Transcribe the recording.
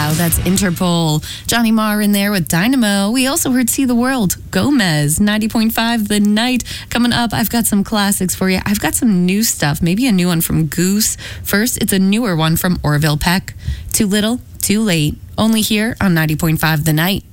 Wow, that's Interpol. Johnny Marr in there with Dynamo. We also heard See the World, Gomez, 90.5 The Night. Coming up, I've got some classics for you. I've got some new stuff, maybe a new one from Goose. First, it's a newer one from Orville Peck. Too Little, Too Late. Only here on 90.5 The Night.